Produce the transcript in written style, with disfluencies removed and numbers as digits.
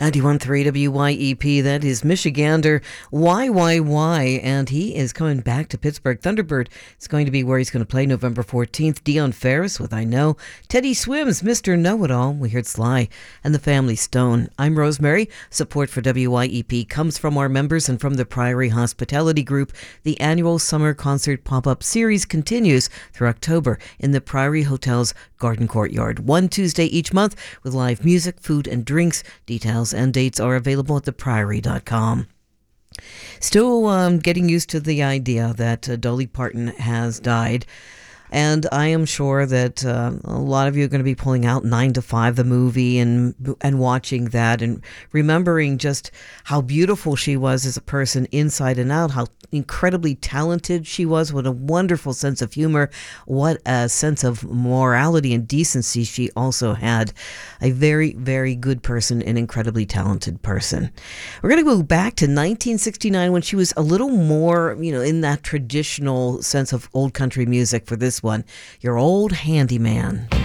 91.3 WYEP, that is Michigander YYY, and he is coming back to Pittsburgh. Thunderbird is going to be where he's going to play November 14th. Dion Ferris with I Know. Teddy Swims, Mr. Know-It-All. We heard Sly and the Family Stone. I'm Rosemary. Support for WYEP comes from our members and from the Priory Hospitality Group. The annual summer concert pop-up series continues through October in the Priory Hotel's Garden Courtyard. One Tuesday each month with live music, food, and drinks. Details and dates are available at thepriory.com. Still getting used to the idea that Dolly Parton has died. And I am sure that a lot of you are going to be pulling out 9 to 5, the movie, and watching that and remembering just how beautiful she was as a person inside and out, how incredibly talented she was, what a wonderful sense of humor, what a sense of morality and decency she also had. A very, very good person, an incredibly talented person. We're going to go back to 1969 when she was a little more, in that traditional sense of old country music for this one, Your Old Handyman.